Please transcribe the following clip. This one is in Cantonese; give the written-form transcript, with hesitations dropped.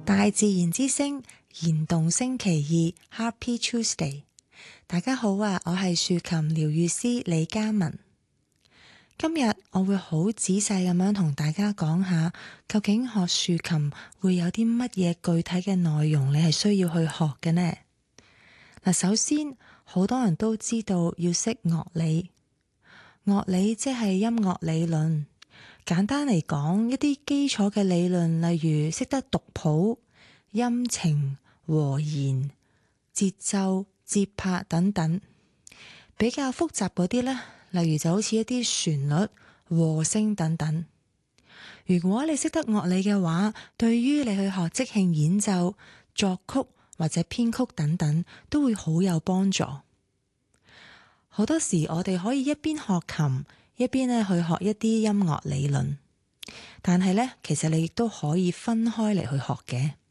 大自然之聲燃動星期二 Happy Tuesday， 大家好啊！我係豎琴療癒師李嘉文。今日我會好仔細咁樣同大家講下，究竟學豎琴會有啲乜嘢具體嘅內容，你係需要去學嘅呢？嗱，首先好多人都知道要識樂理，樂理即係音樂理論。簡單嚟講，一啲基礎嘅理論，例如識得讀譜、音程、和弦、節奏、節拍等等。比較複雜嗰啲呢，例如就好似一啲旋律、和聲等等。如果你識得樂理嘅話，對於你去學即興演奏、作曲或者編曲等等，都會好有幫助。好多時我哋可以一邊學琴，一邊咧去學一啲音樂理論，但係咧，其實你亦都可以分開嚟去學嘅。